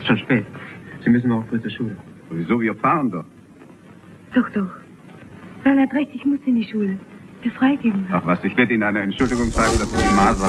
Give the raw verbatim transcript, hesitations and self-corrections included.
Ist schon spät. Sie müssen morgen früh zur Schule. Wieso? Wir fahren doch. Doch, doch. Nein, hat recht, ich muss in die Schule. Der freigeben. Ach was, ich werde Ihnen eine Entschuldigung schreiben, dass ich die Maser